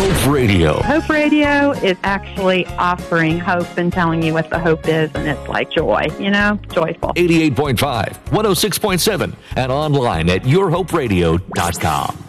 Hope Radio. Hope Radio is actually offering hope and telling you what the hope is, and it's like joy, joyful. 88.5, 106.7, and online at yourhoperadio.com.